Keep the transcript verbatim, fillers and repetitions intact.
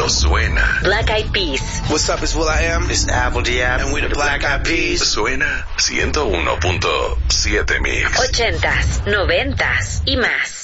suena. Black Eyed Peas. What's up, it's will.i.am. It's Apple Diab. And we the Black Eyed Peas. Suena ciento uno punto siete Mix. Ochentas, noventas y más.